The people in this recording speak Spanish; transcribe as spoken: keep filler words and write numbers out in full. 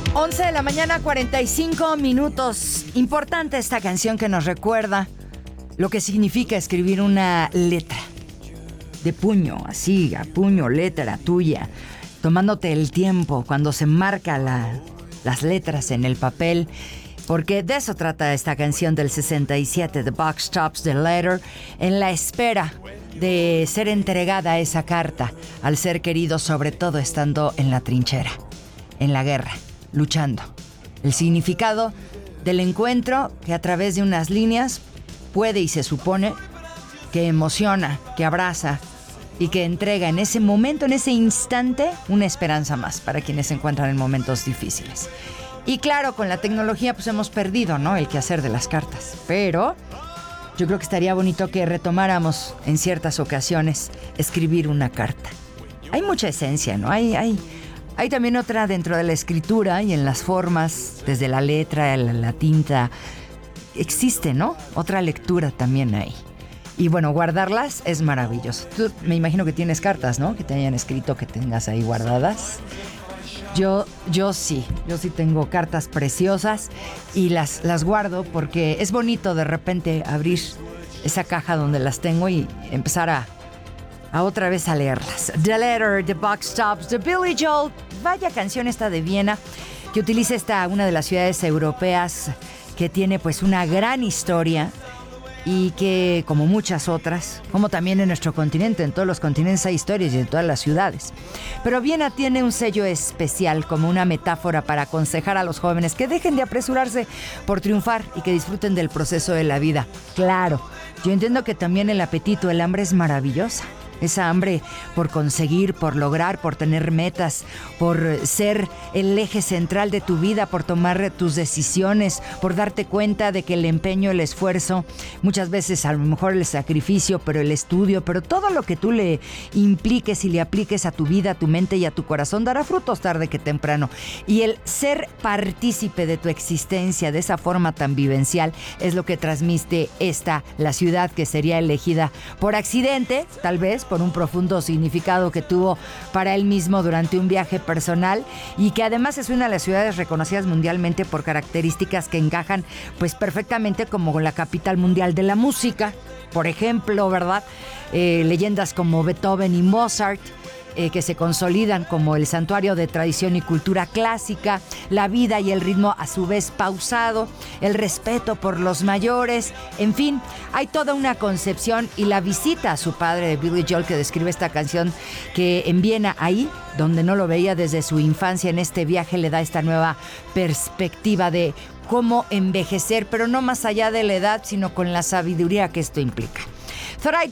once de la mañana, cuarenta y cinco minutos. Importante esta canción que nos recuerda lo que significa escribir una letra de puño, así, a puño, letra tuya, tomándote el tiempo cuando se marca la, las letras en el papel, porque de eso trata esta canción del sesenta y siete, The Buck Stops the Letter, en la espera de ser entregada esa carta al ser querido, sobre todo estando en la trinchera, en la guerra, luchando. El significado del encuentro que a través de unas líneas puede y se supone que emociona, que abraza y que entrega en ese momento, en ese instante, una esperanza más para quienes se encuentran en momentos difíciles. Y claro, con la tecnología pues hemos perdido, ¿no?, el quehacer de las cartas, pero yo creo que estaría bonito que retomáramos en ciertas ocasiones escribir una carta. Hay mucha esencia, ¿no? Hay, hay, hay también otra dentro de la escritura y en las formas, desde la letra, la, la tinta. Existe, ¿no?, otra lectura también ahí. Y bueno, guardarlas es maravilloso. Tú me imagino que tienes cartas, ¿no?, que te hayan escrito, que tengas ahí guardadas. Yo, yo sí, yo sí tengo cartas preciosas y las, las guardo porque es bonito de repente abrir esa caja donde las tengo y empezar a, a otra vez a leerlas. The Letter, The Buck Stops, The Billy Joel. Vaya canción esta de Viena, que utiliza esta, una de las ciudades europeas que tiene pues una gran historia y que, como muchas otras, como también en nuestro continente, en todos los continentes hay historias y en todas las ciudades. Pero Viena tiene un sello especial como una metáfora para aconsejar a los jóvenes que dejen de apresurarse por triunfar y que disfruten del proceso de la vida. Claro, yo entiendo que también el apetito, el hambre es maravillosa. Esa hambre por conseguir, por lograr, por tener metas, por ser el eje central de tu vida, por tomar tus decisiones, por darte cuenta de que el empeño, el esfuerzo, muchas veces a lo mejor el sacrificio, pero el estudio, pero todo lo que tú le impliques y le apliques a tu vida, a tu mente y a tu corazón dará frutos tarde que temprano. Y el ser partícipe de tu existencia de esa forma tan vivencial es lo que transmite esta, la ciudad que sería elegida por accidente, tal vez, por un profundo significado que tuvo para él mismo durante un viaje personal y que además es una de las ciudades reconocidas mundialmente por características que encajan pues perfectamente como la capital mundial de la música. Por ejemplo, ¿verdad? Eh, leyendas como Beethoven y Mozart, Eh, que se consolidan como el santuario de tradición y cultura clásica, la vida y el ritmo a su vez pausado, el respeto por los mayores, en fin, hay toda una concepción y la visita a su padre de Billy Joel que describe esta canción que en Viena, ahí donde no lo veía desde su infancia, en este viaje le da esta nueva perspectiva de cómo envejecer, pero no más allá de la edad, sino con la sabiduría que esto implica. Thought I'd